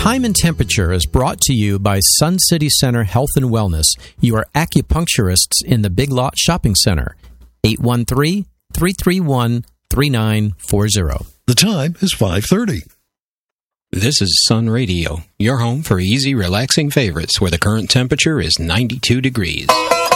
Time and Temperature is brought to you by Sun City Center Health and Wellness, your acupuncturists in the Big Lot Shopping Center. 813-331-3940. The time is 5:30. This is Sun Radio, your home for easy, relaxing favorites where the current temperature is 92 degrees.